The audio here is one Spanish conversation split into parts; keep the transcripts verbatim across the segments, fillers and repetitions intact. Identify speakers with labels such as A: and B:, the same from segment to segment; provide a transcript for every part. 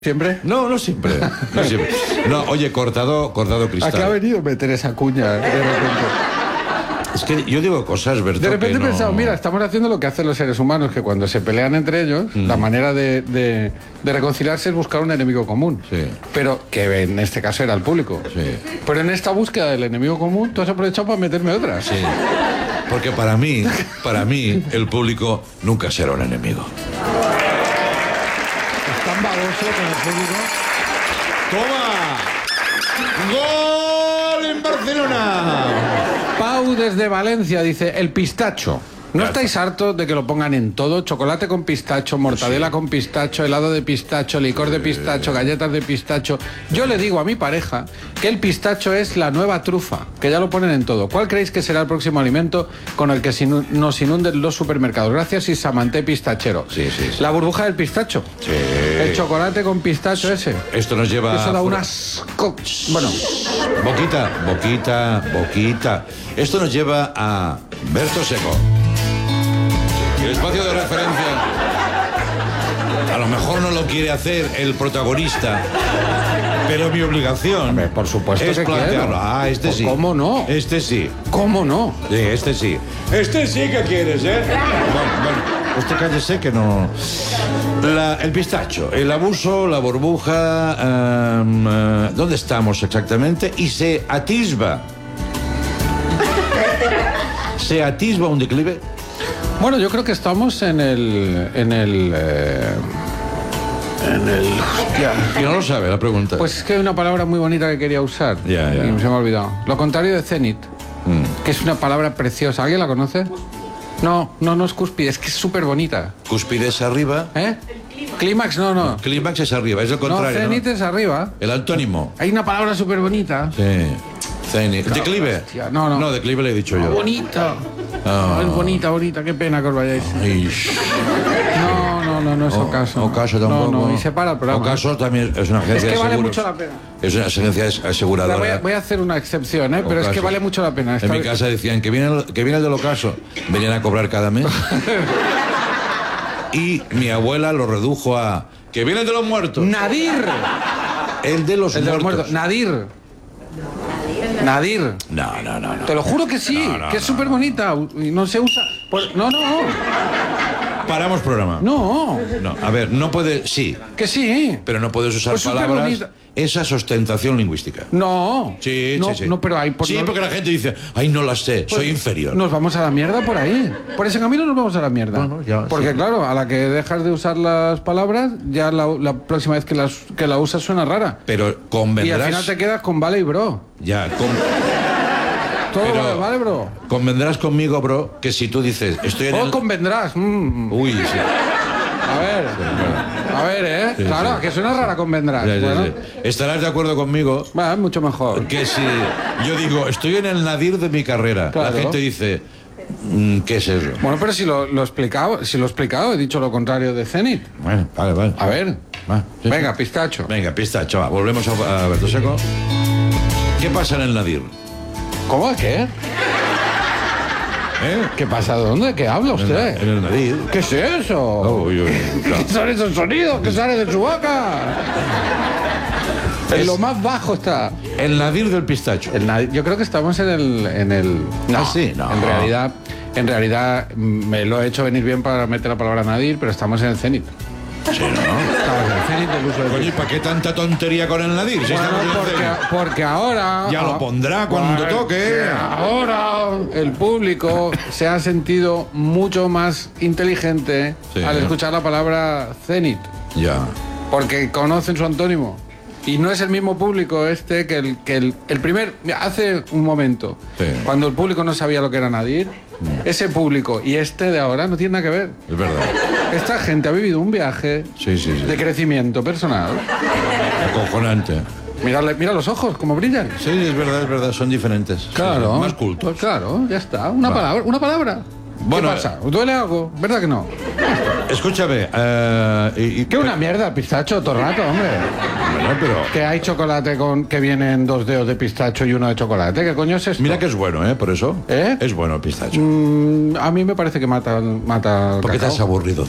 A: ¿Siempre?
B: No, no siempre. No, siempre. No, oye, cortado, cortado cristal.
A: ¿A qué ha venido a meter esa cuña de repente?
B: Es que yo digo cosas, Berto,
A: De repente
B: que
A: he
B: no...
A: pensado, mira, estamos haciendo lo que hacen los seres humanos, que cuando se pelean entre ellos, mm. la manera de, de, de reconciliarse es buscar un enemigo común.
B: Sí.
A: Pero que en este caso era el público.
B: Sí.
A: Pero en esta búsqueda del enemigo común, tú has aprovechado para meterme otra.
B: Sí. Porque para mí, para mí, el público nunca será un enemigo.
A: Es tan baboso con el público.
B: ¡Toma! ¡Gol en Barcelona!
A: Pau desde Valencia dice, el pistacho. ¿No
B: Claro.
A: estáis hartos de que lo pongan en todo? Chocolate con pistacho, mortadela
B: Sí.
A: con pistacho, helado de pistacho, licor de pistacho, galletas de pistacho. Yo le digo a mi pareja que el pistacho es la nueva trufa, que ya lo ponen en todo. ¿Cuál creéis que será el próximo alimento con el que sinu- nos inunden los supermercados? Gracias, Isamanté Pistachero.
B: Sí, sí, sí.
A: La burbuja del pistacho.
B: Sí.
A: El chocolate con pistacho ese.
B: Esto nos lleva...
A: Eso da
B: a-
A: un asco. Bueno,
B: Boquita, boquita, boquita. Esto nos lleva a Berto Seco. El espacio de referencia. A lo mejor no lo quiere hacer el protagonista, pero mi obligación
A: hombre, por supuesto
B: es
A: que
B: plantearlo.
A: quiero.
B: Ah, este
A: Pues,
B: sí.
A: ¿cómo no?
B: Este sí.
A: ¿cómo no?
B: Sí, este sí. Este sí que quieres, ¿eh? Bueno, bueno, usted cállese que no... La- el pistacho, el abuso, la burbuja... um, uh, ¿dónde estamos exactamente? Y se atisba. ¿Se atisba un declive?
A: Bueno, yo creo que estamos en el... En el... eh, en el... hostia.
B: Y no lo sabe la pregunta.
A: Pues es que hay una palabra muy bonita que quería usar.
B: Ya, ya.
A: Y se me ha olvidado. Lo contrario de cenit,
B: Mm.
A: que es una palabra preciosa. ¿Alguien la conoce? No, no, no es cúspide, es que es súper bonita.
B: Cúspide es arriba,
A: ¿Eh? Clímax, no, no.
B: clímax es arriba, es lo
A: No,
B: contrario, ¿no?
A: cenit es arriba.
B: El antónimo.
A: Hay una palabra súper bonita.
B: Sí. Cenit. ¿Declive?
A: Hostia, no, no.
B: No, declive le he dicho yo.
A: Bonita.
B: Ah.
A: Es bonita, bonita. Qué pena que os vayáis.
B: Ay,
A: No, no, no, no es
B: o-
A: ocaso.
B: Ocaso tampoco.
A: No, no, y se para el programa.
B: Ocaso también es una agencia
A: Es que
B: de
A: vale
B: seguros.
A: mucho la pena.
B: Es una agencia aseguradora.
A: Voy a, voy a hacer una excepción, ¿eh? Pero es que
B: Ocaso.
A: vale mucho la pena.
B: En
A: Esta-
B: mi casa decían que viene, el- que viene el del ocaso. Venían a cobrar cada mes. Y mi abuela lo redujo a... Que viene el de los muertos.
A: Nadir.
B: El de los
A: El de los
B: muertos.
A: muertos. Nadir. Nadir.
B: No, no, no, no.
A: Te lo juro que sí,
B: No, no,
A: que es
B: no.
A: súper bonita. Y no se usa. Pues, no, no, no.
B: Paramos programa.
A: No.
B: No, a ver, no puede... Sí,
A: Que sí.
B: pero no puedes usar
A: Pues
B: palabras...
A: superbonita.
B: Esa es ostentación lingüística.
A: No.
B: Sí,
A: no,
B: sí, sí.
A: No, pero hay. por-
B: Sí,
A: no-
B: porque la gente dice, ay, no las sé,
A: pues,
B: soy inferior.
A: Nos vamos a la mierda por ahí. Por ese camino nos vamos a la mierda.
B: Bueno, ya,
A: Porque
B: sí.
A: claro, a la que dejas de usar las palabras, ya la, la próxima vez que las, que la usas suena rara.
B: Pero
A: Y al
B: convendrás...
A: final te quedas con vale y bro.
B: Ya, con-
A: Todo
B: Pero-
A: vale, vale, bro.
B: convendrás conmigo, bro, que si tú dices, estoy en
A: O
B: el...
A: convendrás. mm.
B: Uy, sí.
A: A ver. A ver, ¿eh?
B: Sí,
A: claro,
B: sí.
A: que suena rara convendrás.
B: Ya, ya,
A: bueno,
B: ya. Estarás de acuerdo conmigo
A: va, mucho mejor.
B: que si yo digo, estoy en el nadir de mi carrera,
A: Claro.
B: la gente dice, mm, ¿qué es eso?
A: Bueno, pero si lo, lo he explicado, si lo he explicado, he dicho lo contrario de Zenit.
B: Bueno, vale, vale.
A: A ver.
B: Va, sí,
A: Venga,
B: sí.
A: pistacho.
B: Venga, pistacho, va, volvemos a, a Berto Seco. ¿Qué pasa en el nadir?
A: ¿Cómo? ¿Qué?
B: ¿Eh?
A: ¿Qué pasa? ¿De dónde? ¿Qué habla
B: En el,
A: usted?
B: en el nadir.
A: ¿Qué es eso?
B: Uy, uy, claro.
A: ¿Qué son esos sonidos que salen de su boca? En lo más bajo está.
B: El nadir del pistacho.
A: El na- yo creo que estamos en el, en el.
B: Ah, sí, no.
A: En realidad, en realidad mm, me lo he hecho venir bien para meter la palabra nadir, pero estamos en el cenit.
B: Sí, ¿no?
A: Estamos en el cenit del uso del
B: Coño, ¿y para qué tanta tontería con el nadir? Si
A: Bueno,
B: estamos en el
A: porque,
B: cenit.
A: porque ahora.
B: Ya lo pondrá cuando
A: Porque
B: toque.
A: Ahora el público se ha sentido mucho más inteligente
B: Sí.
A: al escuchar la palabra cenit,
B: Ya.
A: porque conocen su antónimo. Y no es el mismo público este que el, que el, el primer... mira, hace un momento,
B: Sí.
A: cuando el público no sabía lo que era nadir, ese público y este de ahora no tiene nada que ver.
B: Es verdad.
A: Esta gente ha vivido un viaje
B: Sí, sí, sí.
A: de crecimiento personal.
B: Acojonante.
A: Mírale, mira los ojos, cómo brillan.
B: Sí, es verdad, es verdad, son diferentes.
A: Claro.
B: Sí, sí, más cultos.
A: Claro, ya está. Una
B: Va.
A: palabra, una palabra.
B: Bueno,
A: ¿Qué pasa? ¿Os duele algo? ¿Verdad que no?
B: Escúchame, eh, y, y-
A: Que una mierda, pistacho, todo el rato, hombre.
B: Bueno, pero...
A: Que hay chocolate con que vienen dos dedos de pistacho y uno de chocolate. ¿Qué coño es esto?
B: Mira que es bueno, ¿eh? Por eso.
A: ¿Eh?
B: Es bueno el pistacho.
A: Mm, a mí me parece que mata, mata el
B: ¿Por qué te
A: cacao.
B: has aburrido de él?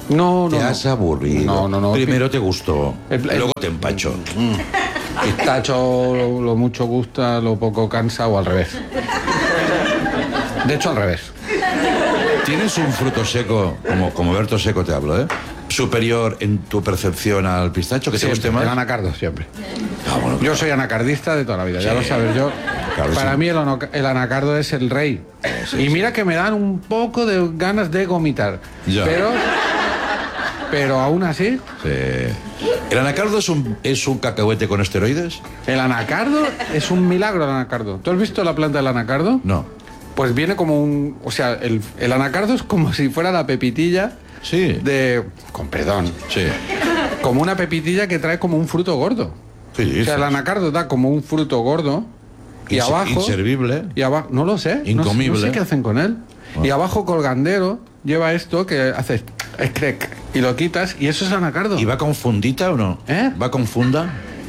A: No, no.
B: Te
A: no.
B: has aburrido.
A: No, no, no.
B: Primero te gustó,
A: El- el-
B: luego te empachó.
A: Pistacho lo, lo mucho gusta, lo poco cansa o al revés. De hecho, al revés.
B: ¿Tienes un fruto seco, como, como Berto Seco te hablo, ¿eh? superior en tu percepción al pistacho, que te
A: Siempre,
B: guste más?
A: el anacardo, siempre.
B: Ah, bueno,
A: Yo soy anacardista de toda la vida, ya
B: Sí.
A: lo sabes yo.
B: Claro,
A: Para
B: sí.
A: mí el, ano- el anacardo es el rey.
B: sí,
A: y
B: sí.
A: mira que me dan un poco de ganas de vomitar.
B: Ya.
A: Pero, pero aún así,
B: Sí. ¿El anacardo es un, es un cacahuete con esteroides?
A: el anacardo es un milagro el anacardo. ¿Tú has visto la planta del anacardo?
B: No.
A: Pues viene como un... O sea, el, el anacardo es como si fuera la pepitilla
B: Sí.
A: de... Con perdón.
B: Sí.
A: Como una pepitilla que trae como un fruto gordo.
B: ¿Qué
A: O sea,
B: dices?
A: el anacardo da como un fruto gordo y
B: Inse-
A: abajo...
B: Inservible.
A: Y abajo... No lo sé. no sé-
B: Incomible.
A: No sé qué hacen con él.
B: Ah.
A: Y abajo colgandero lleva esto que hace... Escrec. Y lo quitas y eso es anacardo.
B: ¿Y va con fundita o no?
A: ¿Eh?
B: ¿Va con funda?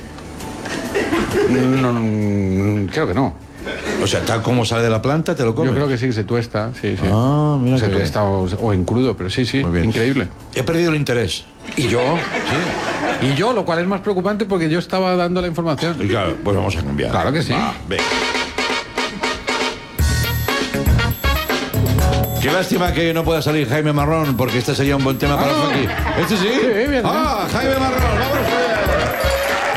A: No, no, creo que no.
B: O sea, tal como sale de la planta, te lo comes.
A: Yo creo que sí, se tuesta. Sí, sí.
B: Ah, mira
A: Se
B: qué bien.
A: tuesta o, o en crudo, pero sí, sí.
B: Muy bien.
A: Increíble.
B: He perdido el interés.
A: Y yo...
B: Sí.
A: Y yo, lo cual es más preocupante porque yo estaba dando la información.
B: Y claro, pues vamos a cambiar.
A: Claro que sí.
B: Va, venga. Qué lástima que no pueda salir Jaime Marrón, porque este sería un buen tema para
A: Ah.
B: Funky. ¿Este sí?
A: Sí, bien,
B: Ah, Jaime Marrón, vamos a ver.